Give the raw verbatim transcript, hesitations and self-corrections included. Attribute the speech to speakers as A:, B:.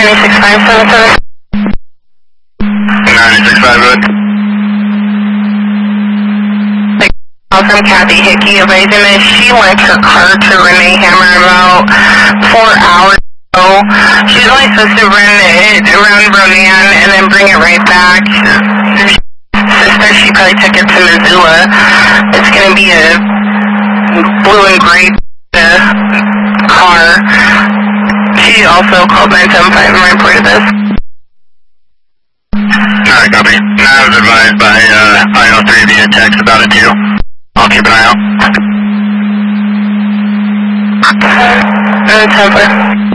A: ninety-six five seven seven.
B: ninety-six five, good.
A: From Kathy Hickey advising that she lent her car to Renee Hammer about four hours ago. She's only supposed to run it around Ronan and then bring it right back. Sister, she probably took it to Missoula. It's going to be a blue and gray uh, car. She also called nine seven five and reported this.
B: Alright, copy. I was advised by uh, I O three via text about it too. I'll keep an eye out.
A: Uh, Temper.